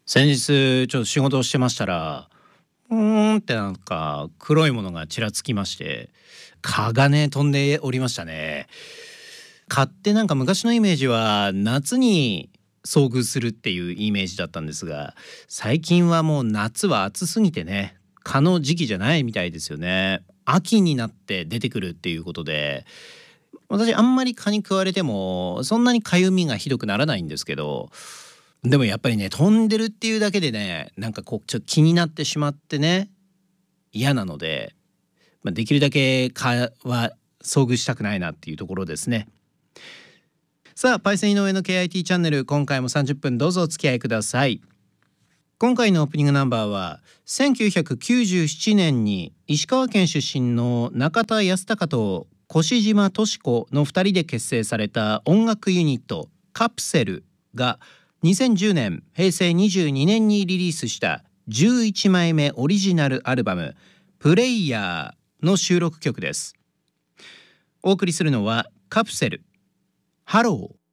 先日ちょっと仕事をしてましたら、ってなんか黒いものがちらつきまして、蚊がね飛んでおりましたね。蚊ってなんか昔のイメージは夏に遭遇するっていうイメージだったんですが、最近はもう夏は暑すぎてね、蚊の時期じゃないみたいですよね。秋になって出てくるっていうことで、私あんまり蚊に食われてもそんなに痒みがひどくならないんですけど、でもやっぱりね、飛んでるっていうだけでね、なんかこうちょっと気になってしまってね、嫌なので、できるだけ蚊は遭遇したくないなっていうところですね。さあ、パイセン井上の KIT チャンネル、今回も30分どうぞお付き合いください。今回のオープニングナンバーは1997年に石川県出身の中田康隆と越島敏子の2人で結成された音楽ユニットカプセルが2010年平成22年にリリースした11枚目オリジナルアルバムプレイヤーの収録曲です。お送りするのはカプセル、ハロー。